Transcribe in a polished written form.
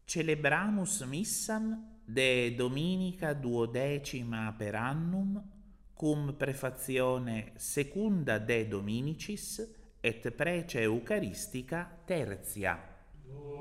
Celebramus missam de Dominica duodecima per annum cum prefazione secunda de Dominicis et prece Eucharistica tertia.